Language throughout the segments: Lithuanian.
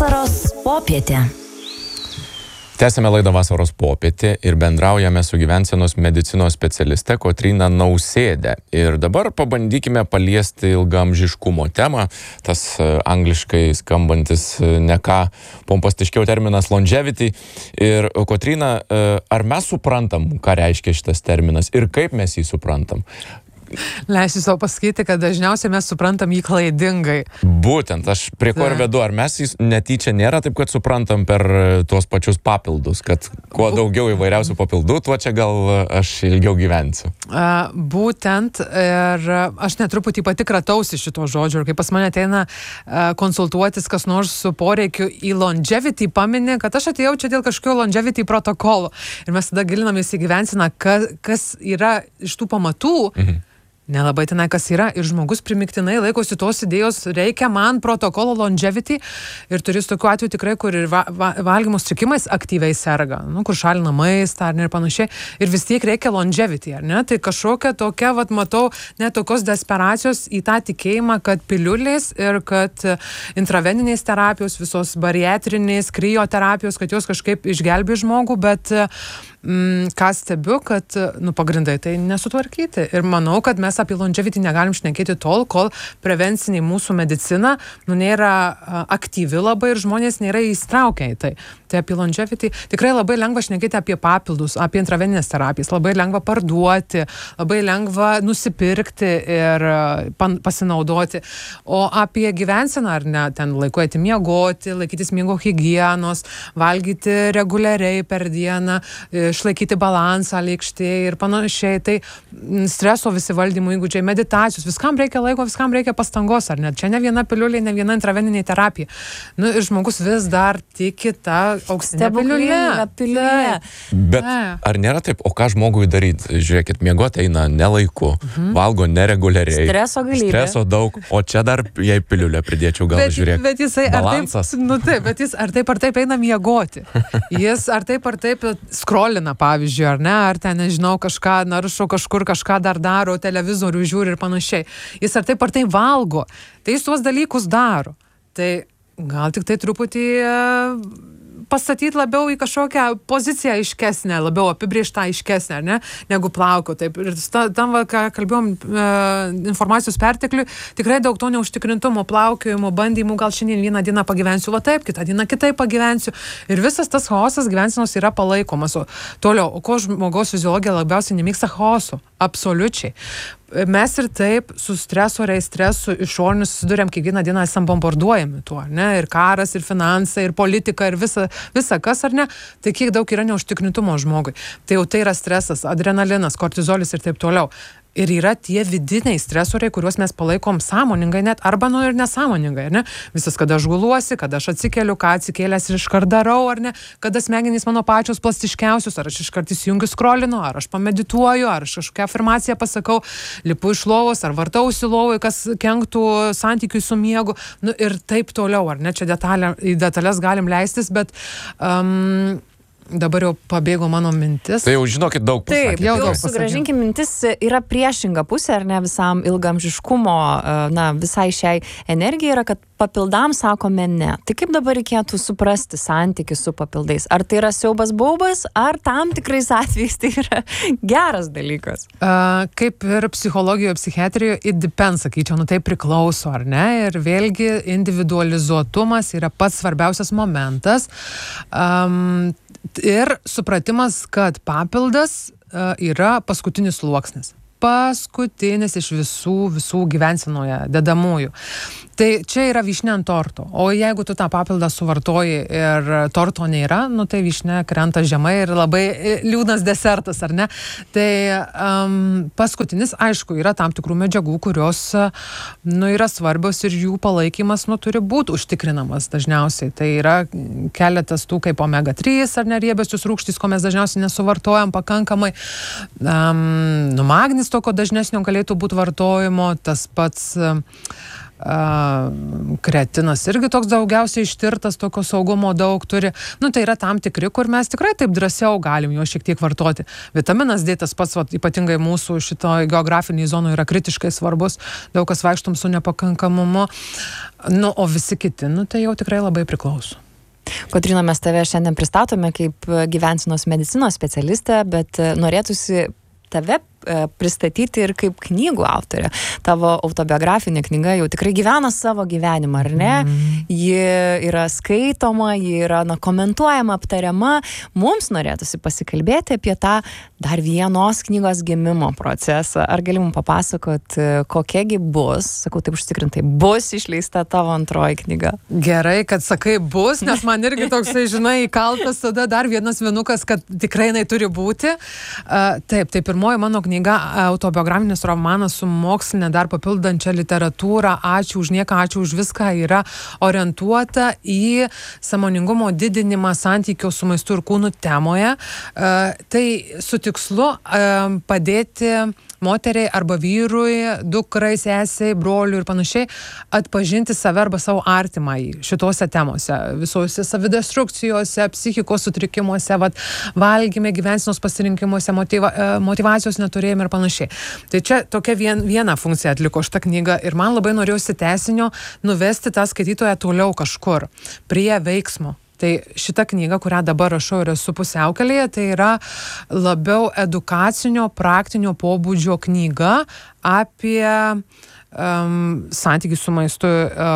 Vasaros popietė. Tęsime laidą Vasaros popietė ir bendraujame su gyvensenos medicinos specialiste Kotryna Nausėde. Ir dabar pabandykime paliesti ilgaamžiškumo temą. Tas angliškai skambantis ne ką pompastiškiau terminas longevity. Ir Kotryna, ar mes suprantam, ką reiškia šitas terminas ir kaip mes jį suprantam? Leisiu savo pasakyti, kad dažniausiai mes suprantam jį klaidingai. Būtent, aš prie ko ir vedu. Ar mes jį netyčia nėra taip, kad suprantam per tuos pačius papildus, kad kuo daugiau įvairiausių papildų, tuo čia gal aš ilgiau gyvensiu. Būtent, ir aš netruputį pati kratausi šito žodžio. Ir kai pas mane ateina konsultuotis kas nors su poreikiu į longevity, paminė, kad aš atėjau čia dėl kažkokio longevity protokolo. Ir mes tada gilinamės į gyvenseną, kas yra iš tų pamatų. Nelabai tenai kas yra ir žmogus primiktinai laikosi tos idėjos, reikia man protokolo longevity ir turiu tokių atvejų tikrai, kur ir valgymo sutrikimais aktyviai serga, kur šalina maistą ar ne ir panašiai ir vis tiek reikia longevity, ar ne? Tai kažkokia tokia, matau, net tokios desperacijos į tą tikėjimą, kad piliulės ir kad intraveninės terapijos, visos bariatrinės, krioterapijos, kad jos kažkaip išgelbė žmogų, bet ką stebiu, kad pagrindai tai nesutvarkyti. Ir manau, kad mes apie longevity negalim šnekėti tol, kol prevenciniai mūsų medicina nėra aktyvi labai ir žmonės nėra įstraukę į tai. Tai apie longevity tikrai labai lengva šnekėti apie papildus, apie intraveninės terapijas, labai lengva parduoti, labai lengva nusipirkti ir pasinaudoti. O apie gyvenseną, ar ne, ten laiku eiti miegoti, laikytis miego higienos, valgyti reguliariai per dieną, išlaikyti balansą lėkštėje ir panašiai. Tai streso visi valdymo įgūdžiai, meditacijos, viskam reikia laiko, viskam reikia pastangos, ar ne? Čia ne viena piliulė, ne viena intraveninė terapija. Ir žmogus vis dar tiki tą auksinę piliulę. Bet ar nėra taip, o ką žmogui daryti? Žiūrėkit, miegoti eina nelaiku, valgo nereguliariai. Streso daug, o čia dar jei piliulę pridėčiau, gal žiūrėk. Bet jisai balansas. Bet jis ar taip eina miegoti. Jis ar taip skrolina, pavyzdžiui, ar ne, ar ten, nežinau, kažką naršo, kažkur kažką dar daro, televizorių žiūri ir panašiai. Jis ar taip valgo. Tai jis tuos dalykus daro. Tai gal tik tai truputį pastatyti labiau į kažkokią poziciją aiškesnę, labiau apibrėžtą aiškesnę, ar ne, negu plauko. Taip. Ir tam, ką kalbėjom, informacijos pertekliui, tikrai daug to neužtikrintumo, plaukiojimo, bandymų, gal šiandien vieną dieną pagyvensiu taip, kitą dieną kitaip pagyvensiu. Ir visas tas chaosas gyvensenos yra palaikomas. O toliau, o ko žmogaus fiziologija labiausiai nemėgsta chaoso? Absoliučiai. Mes ir taip su stresu išoriniu susiduriam, kiekvieną dieną esam bombarduojami tuo, ne? Ir karas, ir finansai, ir politika, ir visa kas, ar ne? Tai kiek daug yra neužtikrintumo žmogui. Tai jau tai yra stresas, adrenalinas, kortizolis ir taip toliau. Ir yra tie vidiniai stresoriai, kuriuos mes palaikom sąmoningai net, arba ir nesąmoningai, ar ne? Visas, kada aš guluosi, kada aš atsikeliu, ką atsikėlęs ir iškart darau, ar ne? Kada smegenys mano pačios plastiškiausios, ar aš iškart įsijungiu skrolinu, ar aš pamedituoju, ar aš kažkokią afirmaciją pasakau, lipu iš lovos, ar vartausi lovoj, kas kenktų santykiui su miegu, ir taip toliau, ar ne? Čia į detalės galim leistis, bet dabar jau pabėgo mano mintis. Tai jau žinokit daug pasakyti. Taip, jau sugrąžinkim mintis, yra priešinga pusė, ar ne, visam ilgaamžiškumo, visai šiai energijai yra, kad papildam sakome ne. Tai kaip dabar reikėtų suprasti santykį su papildais? Ar tai yra siaubas baubas, ar tam tikrais atvejais tai yra geras dalykas? Kaip ir psichologijoje, psichiatrijoje, it depends, sakyčiau, tai priklauso, ar ne? Ir vėlgi individualizuotumas yra pats svarbiausias momentas. Ir supratimas, kad papildas yra paskutinis sluoksnis. Paskutinis iš visų gyvensenoje dedamųjų. Tai čia yra vyšnia ant torto. O jeigu tu tą papildą suvartoji ir torto nėra, tai vyšnia krenta žemai ir labai liūdnas desertas, ar ne? Tai paskutinis, aišku, yra tam tikrų medžiagų, kurios yra svarbios ir jų palaikymas nuo turi būti užtikrinamas dažniausiai. Tai yra keletas tų kaip omega-3 ar neriebiosios rūgštys, ko mes dažniausiai nesuvartojam pakankamai. Magnis tokio dažnesnio galėtų būti vartojimo, tas pats Kretinas irgi toks daugiausiai ištirtas, tokio saugumo daug turi. Tai yra tam tikri, kur mes tikrai taip drąsiau galim jo šiek tiek vartoti. Vitaminas D tas pats, ypatingai mūsų šito geografiniai zonų yra kritiškai svarbus. Daug kas vaikštom su nepakankamumu. O visi kiti, tai jau tikrai labai priklauso. Kotryna, mes tave šiandien pristatome kaip gyvensenos medicinos specialistę, bet norėtųsi tave pristatyti ir kaip knygų autorė. Tavo autobiografinė knyga jau tikrai gyvena savo gyvenimą, ar ne? Ji yra skaitoma, ji yra komentuojama, aptariama. Mums norėtųsi pasikalbėti apie tą dar vienos knygos gimimo procesą. Ar galim papasakot, kokiagi bus, sakau taip užtikrintai, bus išleista tavo antroji knyga? Gerai, kad sakai bus, nes man irgi toksai, įkaltas tada dar vienas vienukas, kad tikrai jinai turi būti. Taip, tai pirmoji mano knyga, autobiografinis romanas su mokslinė dar papildančia literatūra, ačiū už nieką, ačiū už viską, yra orientuota į sąmoningumo didinimą santykio su maistu ir kūnu temoje. Tai su tikslu padėti moteriai arba vyrui, dukrai, sesiai, broliui ir panašiai atpažinti save arba savo artimąjį šitose temose, visose savidestrukcijose, psichikos sutrikimuose, valgyme, gyvensenos pasirinkimuose, motyvacijos neturėjime ir panašiai. Tai čia tokia viena funkcija atliko šitą knygą ir man labai norėjosi tęsinio nuvesti tą skaitytoją toliau kažkur, prie veiksmo. Tai šita knyga, kurią dabar rašau ir esu pusiaukelėje, tai yra labiau edukacinio, praktinio pobūdžio knyga apie santykį su maistu,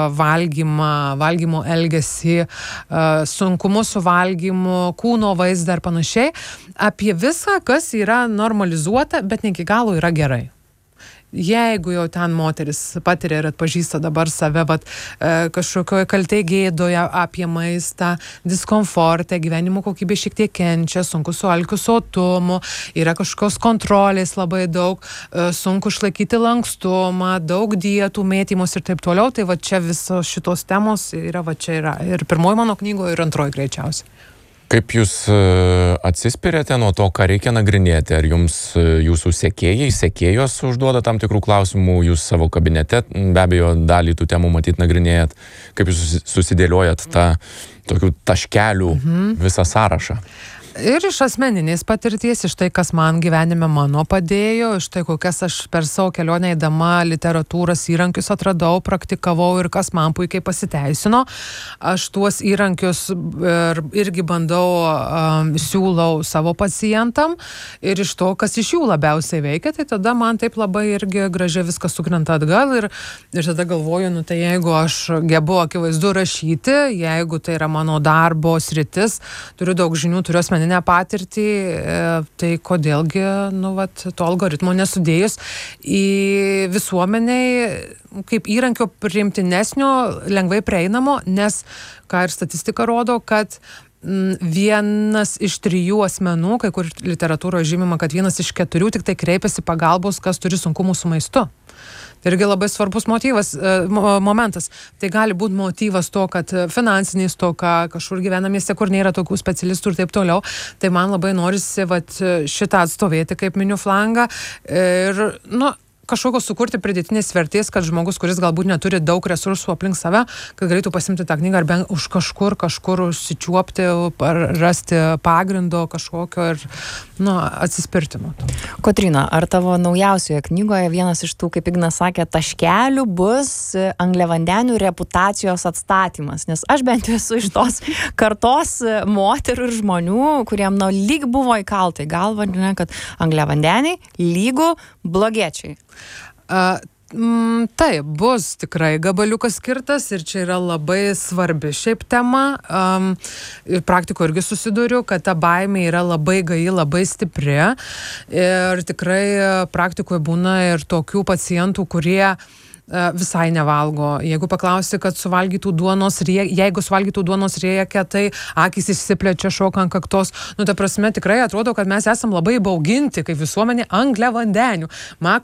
valgymo elgesį, sunkumus su valgymu, kūno vaizdą ir panašiai. Apie viską, kas yra normalizuota, bet ne iki galo yra gerai. Jeigu jau ten moteris patiria ir atpažįsta dabar save kažkokioje kaltėje gėdoje apie maistą, diskomfortą, gyvenimo kokybė šiek tiek kenčia, sunku su alkiu, sotumu, yra kažkokios kontrolės labai daug, sunku išlaikyti lankstumą, daug dietų, mėtymus ir taip toliau, tai čia visos šitos temos yra, čia yra ir pirmoji mano knygoje ir antroji greičiausiai. Kaip jūs atsispiriate nuo to, ką reikia nagrinėti? Ar jums jūsų sekėjos užduoda tam tikrų klausimų, jūs savo kabinete be abejo dalį tų temų matyt nagrinėjat? Kaip jūs susidėliojat tą tokių taškelių visą sąrašą? Ir iš asmeninės patirties, iš tai, kas man gyvenime mano padėjo, iš tai, kokias aš per savo kelionę eidama literatūros įrankius atradau, praktikavau ir kas man puikiai pasiteisino. Aš tuos įrankius irgi bandau, siūlau savo pacientam ir iš to, kas iš jų labiausiai veikia, tai tada man taip labai irgi gražiai viskas sukrenta atgal ir tada galvoju, tai jeigu aš gebu akivaizdu rašyti, jeigu tai yra mano darbo sritis, turiu daug žinių, turiu asmeninę patirtį, tai kodėlgi, to algoritmo nesudėjus į visuomeniai kaip įrankio priimtinesnio, lengvai prieinamo, nes, ką ir statistika rodo, kad 1 iš 3 asmenų, kai kur literatūroje žymima, kad 1 iš 4 tik tai kreipiasi pagalbos, kas turi sunkumų su maistu. Tai irgi labai svarbus momentas. Tai gali būti motyvas to, kad finansinė stoka, kažkur gyvena mieste, kur nėra tokių specialistų ir taip toliau. Tai man labai norisi šitą atstovėti kaip miniu flangą ir, kažkokios sukurti pridėtinės vertės, kad žmogus, kuris galbūt neturi daug resursų aplink save, kad galėtų pasimti tą knygą ar bent už kažkur užsičiuopti, rasti pagrindo kažkokio ir atsispirti nuo to. Kotryna, ar tavo naujausioje knygoje vienas iš tų, kaip Ignas sakė, taškelių bus angliavandenių reputacijos atstatymas? Nes aš bent jau esu iš tos kartos moterų ir žmonių, kuriem lyg buvo įkalta į galvą, kad angliavandeniai lygu blogiečiai. Taip, bus tikrai gabaliukas skirtas ir čia yra labai svarbi šiaip tema. Praktikoje irgi susiduriu, kad ta baimė yra labai gaji, labai stipri ir tikrai praktikoje būna ir tokių pacientų, kurie visai nevalgo. Jeigu paklausi, kad suvalgytų duonos jeigu suvalgytų duonos riekę, tai akys išsiplečia, šoka ant kaktos. Ta prasme, tikrai atrodo, kad mes esam labai bauginti, kaip visuomenė, angliavandenių.